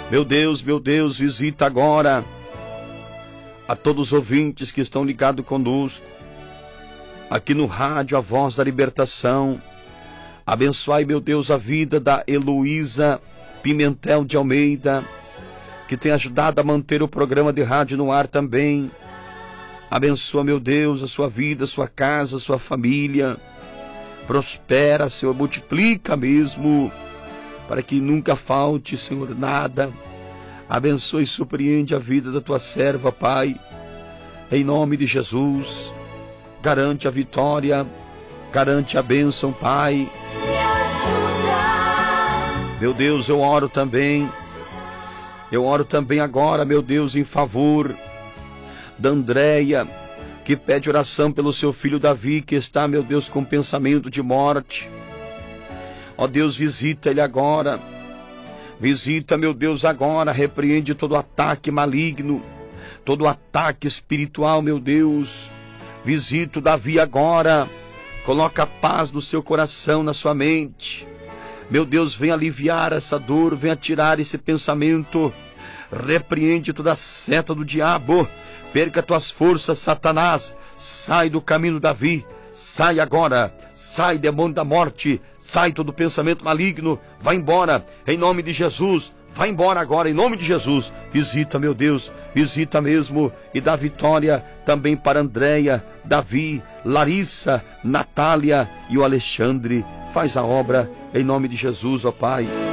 Meu Deus, visita agora a todos os ouvintes que estão ligados conosco, aqui no rádio A Voz da Libertação. Abençoai, meu Deus, a vida da Heloísa Pimentel de Almeida, que tem ajudado a manter o programa de rádio no ar também. Abençoa, meu Deus, a sua vida, a sua casa, a sua família. Prospera, Senhor, multiplica mesmo, para que nunca falte, Senhor, nada. Abençoe e surpreende a vida da tua serva, Pai. Em nome de Jesus, garante a vitória, garante a bênção, Pai. Meu Deus, eu oro também agora, meu Deus, em favor da Andréia, que pede oração pelo seu filho Davi, que está, meu Deus, com pensamento de morte. Ó Deus, visita ele agora. Visita, meu Deus, agora. Repreende todo ataque maligno, todo ataque espiritual, meu Deus. Visita o Davi agora. Coloca paz no seu coração, na sua mente. Meu Deus, vem aliviar essa dor, vem tirar esse pensamento. Repreende toda a seta do diabo. Perca tuas forças, Satanás. Sai do caminho, Davi. Sai agora. Sai, demônio da morte. Sai todo pensamento maligno. Vai embora, em nome de Jesus. Vai embora agora, em nome de Jesus. Visita, meu Deus, visita mesmo. E dá vitória também para Andréia, Davi, Larissa, Natália e o Alexandre. Faz a obra, em nome de Jesus, ó Pai.